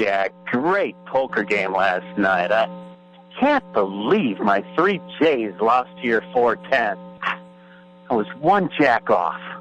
Jack. Great poker game last night. I can't believe my 3 J's lost to your 4-10. I was 1 Jack off.